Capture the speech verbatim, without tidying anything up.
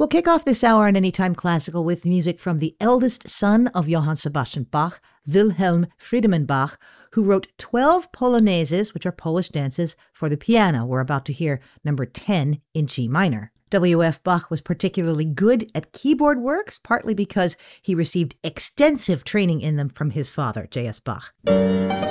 We'll kick off this hour on Anytime Classical with music from the eldest son of Johann Sebastian Bach, Wilhelm Friedemann Bach, who wrote twelve polonaises, which are Polish dances, for the piano. We're about to hear number ten in G minor. W F. Bach was particularly good at keyboard works, partly because he received extensive training in them from his father, J S. Bach.